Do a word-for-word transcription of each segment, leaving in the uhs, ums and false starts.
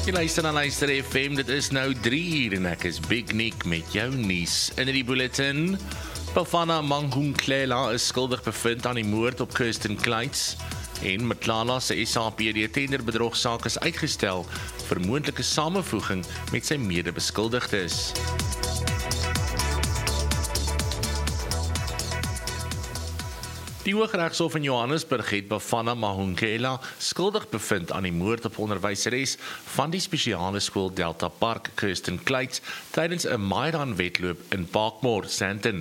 Jy luister na Luister F M, dit is nou drie uur en ek is Big Nick met jou nuus. In die bulletin, Bafana Mahungelela is skuldig bevind aan die moord op Kirsten Kleitz en Matlala se S A P D tenderbedrogsaak is uitgestel vir moontlike samevoeging met sy mede-beskuldigdes. Die Hooggeregshof in Johannesburg het Bafana Mahungelela skuldig bevind aan die moord op onderwyseres van die spesiale skool Delta Park, Kirsten Kleitz, tydens 'n Maidan-wedloop in Parkmore, Sandton.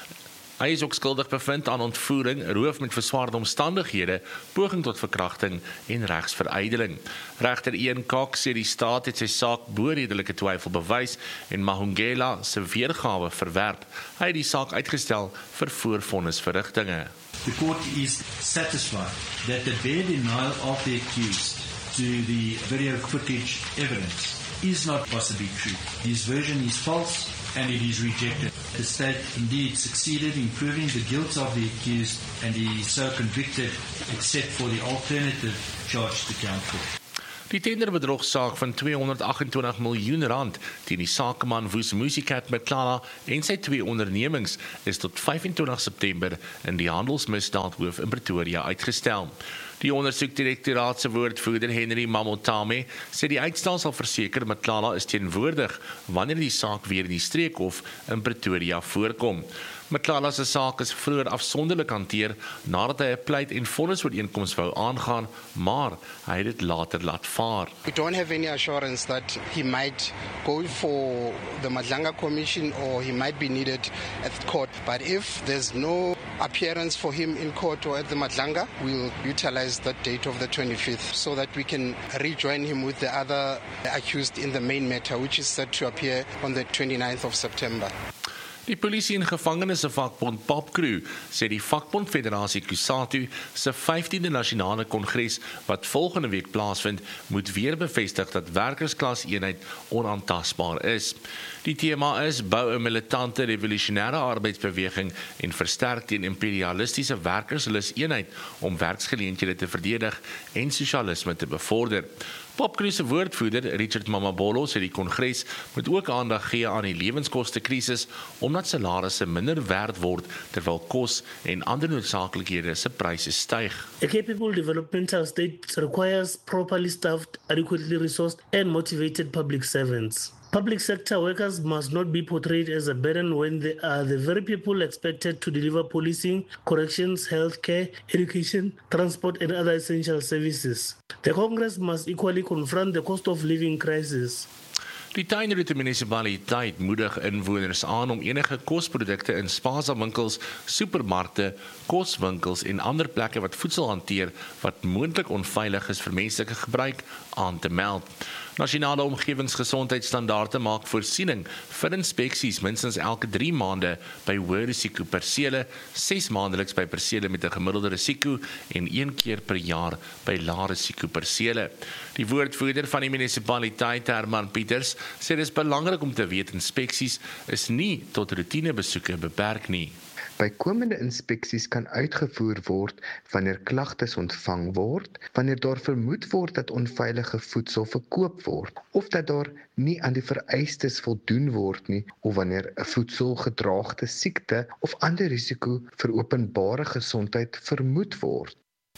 Hy is ook skuldig bevind aan ontvoering, roof met verswaarde omstandighede, poging tot verkrachting en regsverydeling. Regter Ian Cox sê die staat het sy saak bo redelike twyfel bewys en Mahungelela se weergawe verwerp. Hy het die saak uitgestel vir voorvonnisverrigtinge. The court is satisfied that the bare denial of the accused to the video footage evidence is not possibly true. His version is false and it is rejected. The state indeed succeeded in proving the guilt of the accused and he is so convicted except for the alternative charge to count for. Die tenderbedrogsaak van tweehonderdagentwintig miljoen rand teen die sakeman Woes Musicat Matlala en sy twee ondernemings is tot vyfentwintig September in die handelsmisdaadhoof in Pretoria uitgestel. Die ondersoekdirektoraat se woordvoerder Henry Mamotame sê die uitstel sal verseker Matlala is teenwoordig wanneer die saak weer in die streekhof in Pretoria voorkom. Matlala se saak is vroeër afsonderlik hanteer nadat hy 'n pleit en vonnisooreenkoms wou aangaan, maar hy het dit later laat vaar. We don't have any assurance that he might go for the Madlanga Commission or he might be needed at court. But if there's no appearance for him in court or at the Madlanga, we'll utilize that date of the twenty-fifth so that we can rejoin him with the other accused in the main matter, which is set to appear on the twenty-ninth of September. Die polisie en gevangenes vakbond Papcrew sê die vakbond Federasie Kusatu se vyftiende nasionale kongres wat volgende week plaasvind, moet weer bevestig dat werkersklas eenheid onaantastbaar is. Die tema is bou 'n militante revolusionêre arbeidsbeweging en versterk teen imperialistiese werkerslus eenheid om werksgeleenthede te verdedig en sosialisme te bevorder. Papcrew se woordvoerder Richard Mamabolo sê die kongres moet ook aandag gee aan die lewenskostekrisis omdat salarisse minder werd word terwyl kos en ander noodsaaklikhede se pryse styg. A capable developmental state requires properly staffed, adequately resourced and motivated public servants. Public sector workers must not be portrayed as a burden when they are the very people expected to deliver policing, corrections, healthcare, education, transport and other essential services. The Congress must equally confront the cost of living crisis. Die Tuinroete munisipaliteit moedig inwoners aan om enige kosprodukte in spaarzaamwinkels, supermarkte, koswinkels en ander plekke wat voedsel hanteer wat moontlik onveilig is vir menslike gebruik aan te meld. Nasionale omgewingsgesondheidsstandaarde maak voorsiening vir inspeksies minstens elke drie maande by hoë risiko persele, ses maandeliks by persele met 'n gemiddelde risiko en een keer per jaar by lae risiko persele. Die woordvoerder van die munisipaliteit, Herman Pieters, sê dit is belangrik om te weet inspeksies is nie tot roetinebesoeke beperk nie. Bykomende inspeksies kan uitgevoer word wanneer klagtes ontvang word, wanneer daar vermoed word dat onveilige voedsel verkoop word, of dat daar nie aan die vereistes voldoen word nie, of wanneer 'n voedselgedraagde siekte of ander risiko vir openbare gesondheid vermoed word.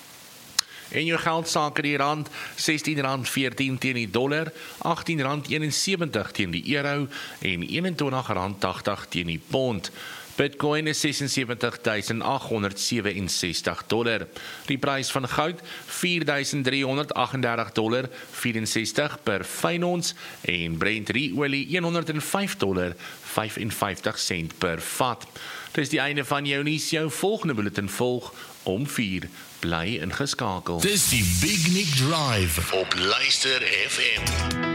En jou geldsaake die rand, sestien rand veertien teen die dollar, agttien rand eenensewentig teen die euro en eenentwintig rand tagtig teen die pond. Bitcoin is sesens en sewentig tuisend agt honderd sewe-en-sestig dollar. Die prys van goud vier duisend drie honderd agt en dertig dollar vierensestig per fyn ons en Brent olie een honderd vyf dollar vyf en vyftig sent per vat. Dis die einde van jou nuus, jou volgende bulletin volg om vier. Bly ingeskakel. Dis die Big Nick Drive op Luister F M.